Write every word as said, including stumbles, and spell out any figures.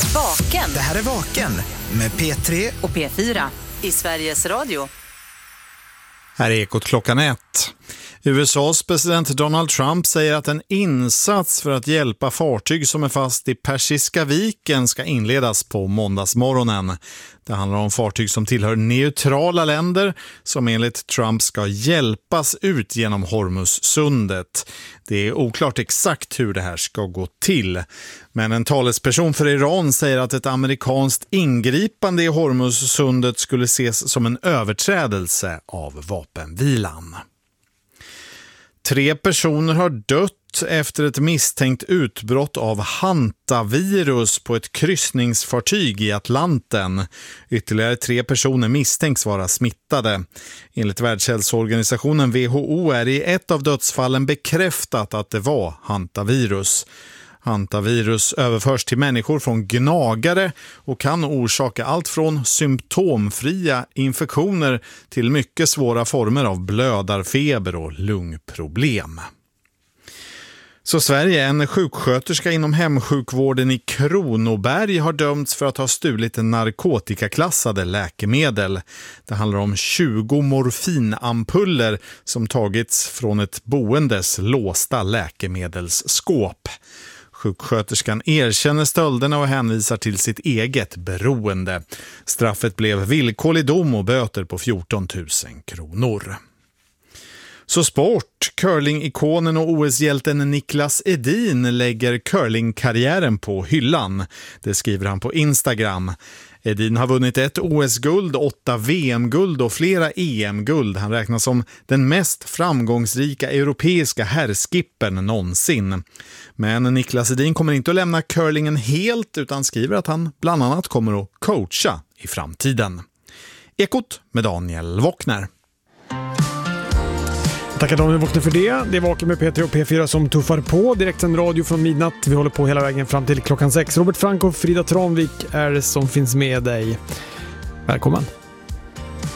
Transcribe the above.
Vaken. Det här är Vaken med P tre och P fyra i Sveriges Radio. Här är Ekot klockan ett. U S A:s president Donald Trump säger att en insats för att hjälpa fartyg som är fast i Persiska viken ska inledas på måndagsmorgonen. Det handlar om fartyg som tillhör neutrala länder som enligt Trump ska hjälpas ut genom Hormuzsundet. Det är oklart exakt hur det här ska gå till. Men en talesperson för Iran säger att ett amerikanskt ingripande i Hormuzsundet skulle ses som en överträdelse av vapenvilan. Tre personer har dött efter ett misstänkt utbrott av hantavirus på ett kryssningsfartyg i Atlanten. Ytterligare tre personer misstänks vara smittade. Enligt Världshälsoorganisationen W H O är i ett av dödsfallen bekräftat att det var hantavirus. Hantavirus överförs till människor från gnagare och kan orsaka allt från symptomfria infektioner till mycket svåra former av blödarfeber och lungproblem. Så Sverige, en sjuksköterska inom hemsjukvården i Kronoberg har dömts för att ha stulit narkotikaklassade läkemedel. Det handlar om tjugo morfinampuller som tagits från ett boendes låsta läkemedelsskåp. Sjuksköterskan erkänner stölderna och hänvisar till sitt eget beroende. Straffet blev villkorlig dom och böter på fjorton tusen kronor. Så sport. Curling-ikonen och O S-hjälten Niklas Edin lägger curlingkarriären på hyllan. Det skriver han på Instagram. Edin har vunnit ett O S-guld, åtta V M-guld och flera E M-guld. Han räknas som den mest framgångsrika europeiska herrskippen någonsin. Men Niklas Edin kommer inte att lämna curlingen helt utan skriver att han bland annat kommer att coacha i framtiden. Ekot med Daniel Wockner. Tackar Daniel Wockner för det. Det är Vaken med P tre och P fyra som tuffar på. Direkt en radio från midnatt. Vi håller på hela vägen fram till klockan sex. Robert Frank och Frida Tranvik är det som finns med dig. Välkommen.